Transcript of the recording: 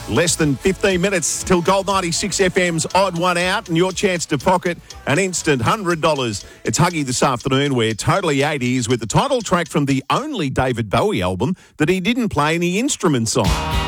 Less than 15 minutes till Gold 96 FM's Odd One Out and your chance to pocket an instant $100. It's Huggy this afternoon. We're totally 80s with the title track from the only David Bowie album that he didn't play any instruments on.